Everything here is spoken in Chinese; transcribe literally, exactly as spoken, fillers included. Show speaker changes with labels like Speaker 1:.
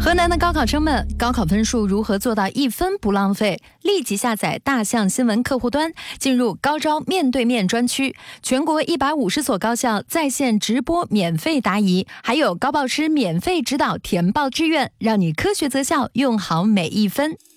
Speaker 1: 河南的高考生们，高考分数如何做到一分不浪费？立即下载大象新闻客户端，进入高招面对面专区，全国一百五十所高校在线直播免费答疑，还有高报师免费指导填报志愿，让你科学择校，用好每一分。